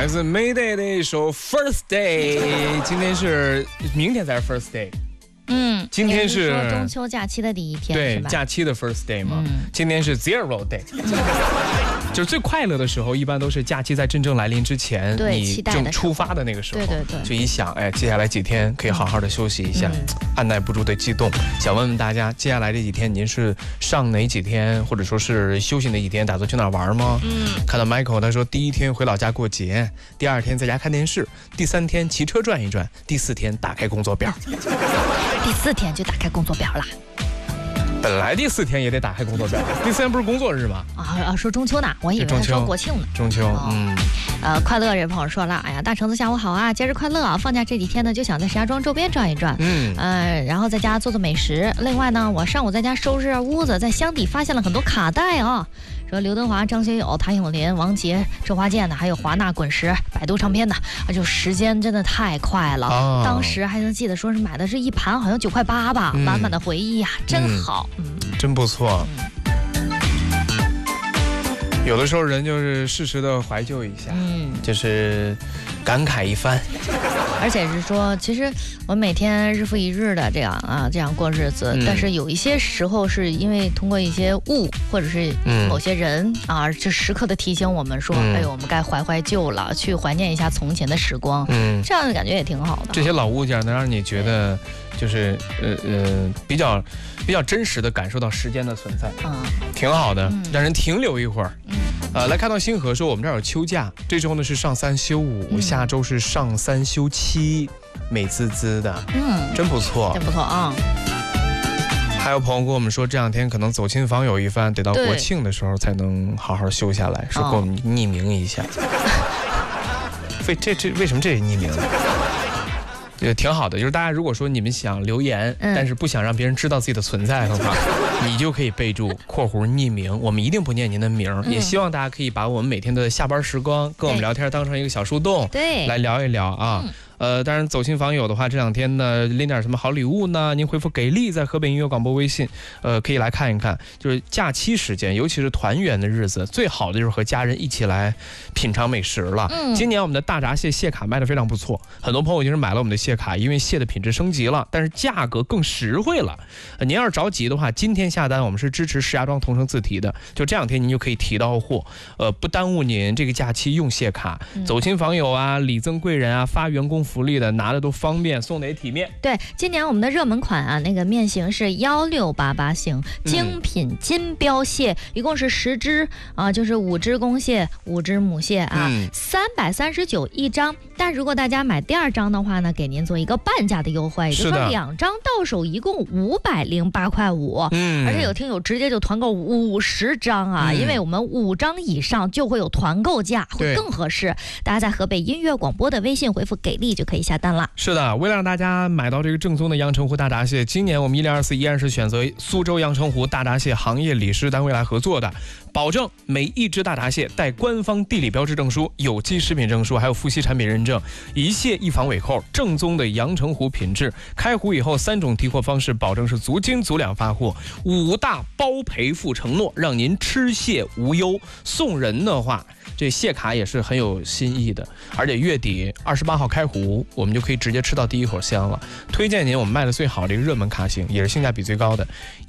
来自 Mayday 的一首 First Day。今天是，明天才是 First Day。今天是说中秋假期的第一天， 对， 是吧？ 假期的 First Day 嘛。今天是 Zero Day。就是最快乐的时候，一般都是假期在真正来临之前，你正出发的那个时候。 对， 就一想，哎，接下来几天可以好好的休息一下，按耐不住的激动。想问问大家，接下来这几天您是上哪几天，或者说是休息哪几天，打算去哪儿玩吗？看到 Michael 他说，第一天回老家过节，第二天在家看电视，第三天骑车转一转，第四天打开工作表。 第四天就打开工作表了。 本来第四天也得打开工作表，第四天不是工作日吗？ 说中秋呢，我以为他说国庆呢。 中秋， 快乐这朋友说了，哎呀，大橙子下午好啊，节日快乐啊！放假这几天呢，就想在石家庄周边转一转，然后在家做做美食。另外呢，我上午在家收拾屋子，在箱底发现了很多卡带啊。说刘德华、张学友、谭咏麟、王杰、周华健的，还有华纳滚石、百度唱片的，就时间真的太快了。当时还能记得说是买的是一盘，好像9.8块吧，满满的回忆啊，真好， 真不错。有的时候人就是适时的怀旧一下，就是感慨一番。 而且是说，其实我每天日复一日的这样过日子，但是有一些时候是因为通过一些物或者是某些人就时刻的提醒我们说，哎呦，我们该怀旧了，去怀念一下从前的时光，这样的感觉也挺好的。 这些老物件能让你觉得就是比较真实的感受到时间的存在，挺好的，让人停留一会儿。来看到星河说，我们这儿有秋假，这周呢是上3休5，下周是上3休7，美滋滋的，真不错， 真不错啊。 还有朋友跟我们说，这两天可能走亲访友一番，得到国庆的时候才能好好休下来，说给我们匿名一下。这为什么这也匿名？也挺好的，就是大家如果说你们想留言，但是不想让别人知道自己的存在的话，你就可以备注括弧匿名，我们一定不念您的名。也希望大家可以把我们每天的下班时光跟我们聊天当成一个小树洞，来聊一聊啊。当然走亲访友的话，这两天呢拎点什么好礼物呢？您回复给力在河北音乐广播微信，可以来看一看。就是假期时间，尤其是团圆的日子，最好的就是和家人一起来品尝美食了。今年我们的大闸蟹卡卖得非常不错，很多朋友已经是买了我们的蟹卡，因为蟹的品质升级了，但是价格更实惠了。您要是着急的话，今天下单，我们是支持石家庄同城自提的，就这两天您就可以提到货，不耽误您这个假期用蟹卡，走亲访友啊，礼赠贵人啊，发员工福利的拿的都方便，送的也体面。 对，今年我们的热门款啊，那个面型是1688型精品金标蟹，一共是10只就是5只公蟹，5只母蟹啊，339一张。但如果大家买第2张的话呢，给您做一个半价的优惠，也就是说2张到手一共508.5块5。而且有听友直接就团购50张啊，因为我们5张以上就会有团购价，会更合适。大家在河北音乐广播的微信回复给力就可以下单了。 是的，为了让大家买到这个正宗的阳澄湖大闸蟹，今年我们1024依然是选择苏州阳澄湖大闸蟹行业理事单位来合作的，保证每一只大闸蟹带官方地理标志证书、有机食品证书，还有富硒产品认证，一蟹一防尾扣，正宗的阳澄湖品质。开湖以后3种提货方式，保证是足斤足两发货，5大包赔付承诺，让您吃蟹无忧。送人的话，这蟹卡也是很有新意的，而且月底28号开湖，我们就可以直接吃到第一口香了。推荐您我们卖的最好的一个热门卡型，也是性价比最高的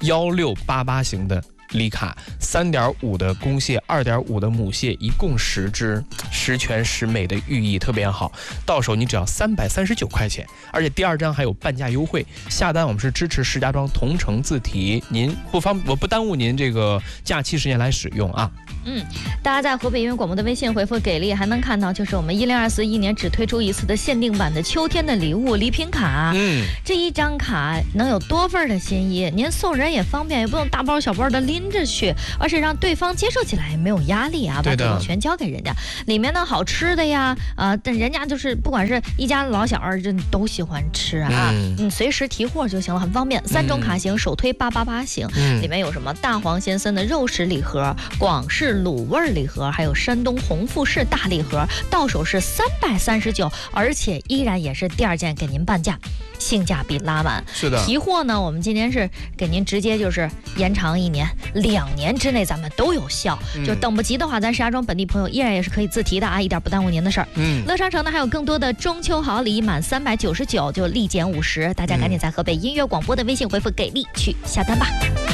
1688型的礼卡，3.5的公蟹，2.5的母蟹，一共10只，10全10美的寓意特别好。到手你只要339块钱，而且第2张还有半价优惠。下单我们是支持石家庄同城自提，您我不耽误您这个假期时间来使用啊。 大家在河北音乐广播的微信回复给力，还能看到就是我们1024一年只推出一次的限定版的秋天的礼物礼品卡。这一张卡能有多份的心意，您送人也方便，也不用大包小包的拎着去，而且让对方接受起来也没有压力啊，把主动权交给人家。里面呢好吃的呀，但人家就是不管是一家老小这都喜欢吃啊，随时提货就行了，很方便。3种卡型，首推888型，里面有什么大黄先生的肉食礼盒、广式卤味礼盒，还有山东红富士大礼盒，到手是339，而且依然也是第2件给您半价。 性价比拉满。 是的， 提货呢，我们今天是给您直接就是延长1年，2年之内咱们都有效。就等不及的话，咱石家庄本地朋友依然也是可以自提的啊，一点不耽误您的事儿。乐商城呢还有更多的中秋好礼，满399就立减50，大家赶紧在河北音乐广播的微信回复给力去下单吧。